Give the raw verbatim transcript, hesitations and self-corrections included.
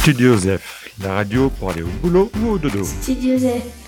Studio Zef, la radio pour aller au boulot ou au dodo. Studio Zef.